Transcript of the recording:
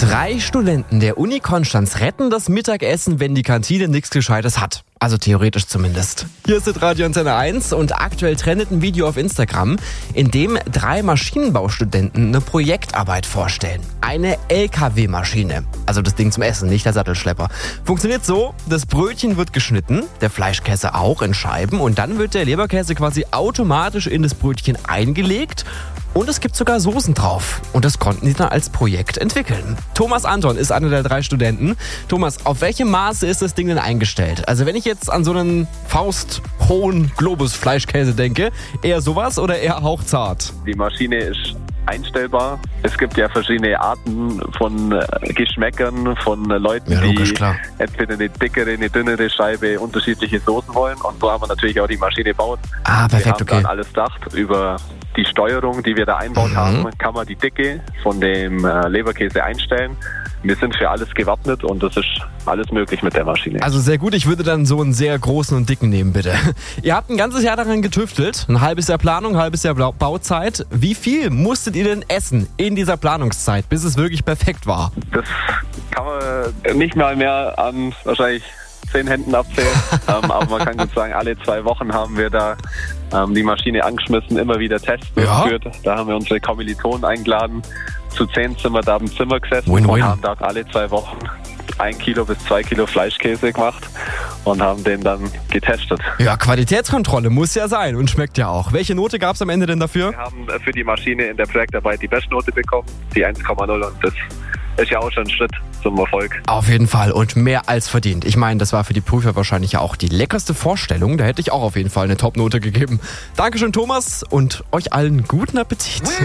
3 Studenten der Uni Konstanz retten das Mittagessen, wenn die Kantine nichts Gescheites hat. Also theoretisch zumindest. Hier ist das Radio Antenne 1 und aktuell trendet ein Video auf Instagram, in dem 3 Maschinenbaustudenten eine Projektarbeit vorstellen. Eine LKW-Maschine. Also das Ding zum Essen, nicht der Sattelschlepper. Funktioniert so, das Brötchen wird geschnitten, der Fleischkäse auch in Scheiben und dann wird der Leberkäse quasi automatisch in das Brötchen eingelegt. Und es gibt sogar Soßen drauf. Und das konnten sie dann als Projekt entwickeln. Thomas Anton ist einer der 3 Studenten. Thomas, auf welchem Maße ist das Ding denn eingestellt? Also wenn ich jetzt an so einen fausthohen Globus-Fleischkäse denke, eher sowas oder eher hauchzart? Die Maschine ist einstellbar. Es gibt ja verschiedene Arten von Geschmäckern, von Leuten, logisch, die klar. entweder eine dickere, eine dünnere Scheibe, unterschiedliche Soßen wollen. Und so haben wir natürlich auch die Maschine gebaut. Perfekt, wir haben okay. dann alles gedacht über die Steuerung, die wir da einbaut haben, kann man die Dicke von dem Leberkäse einstellen. Wir sind für alles gewappnet und das ist alles möglich mit der Maschine. Also sehr gut, ich würde dann so einen sehr großen und dicken nehmen, bitte. Ihr habt ein ganzes Jahr daran getüftelt, ein halbes Jahr Planung, ein halbes Jahr Bauzeit. Wie viel musstet ihr denn essen in dieser Planungszeit, bis es wirklich perfekt war? Das kann man nicht mal mehr an wahrscheinlich 10 Händen abzählen, aber man kann gut sagen, alle 2 Wochen haben wir da die Maschine angeschmissen, immer wieder Tests durchgeführt. Da haben wir unsere Kommilitonen eingeladen. Zu 10 sind wir da im Zimmer gesessen und haben dort alle 2 Wochen 1 Kilo bis 2 Kilo Fleischkäse gemacht und haben den dann getestet. Ja, Qualitätskontrolle muss ja sein und schmeckt ja auch. Welche Note gab es am Ende denn dafür? Wir haben für die Maschine in der Projektarbeit die Bestnote bekommen, die 1,0 und das ist ja auch schon ein Schritt zum Erfolg. Auf jeden Fall und mehr als verdient. Ich meine, das war für die Prüfer wahrscheinlich ja auch die leckerste Vorstellung. Da hätte ich auch auf jeden Fall eine Top-Note gegeben. Dankeschön, Thomas, und euch allen guten Appetit.